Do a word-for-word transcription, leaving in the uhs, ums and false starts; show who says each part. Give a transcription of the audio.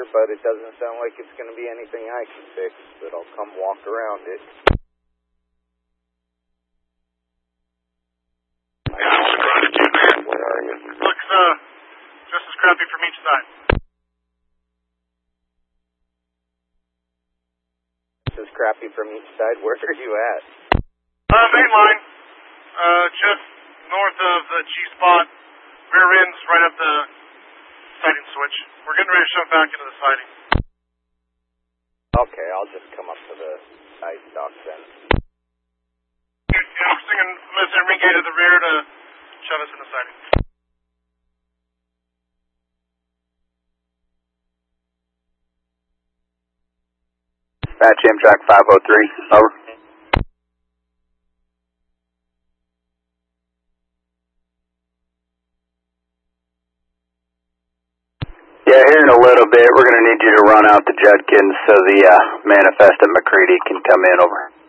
Speaker 1: but it doesn't sound like it's going to be anything I can fix, but I'll come walk around it. Where are you?
Speaker 2: Looks, uh, just as crappy from each side.
Speaker 1: This is crappy from each side. Where are you at?
Speaker 2: Uh, main line. Uh, just north of the G-spot. Rear end's right at the sighting switch. We're getting ready to shove back into the sighting.
Speaker 1: Okay, I'll just come up to the side dock then.
Speaker 2: Yeah, we're singing Mister Ringate at the rear to shove us in the sighting.
Speaker 3: Patch Amtrak five oh three, over. Yeah, here in a little bit, we're going to need you to run out the Judkins so the uh, manifest at McCready can come in, over.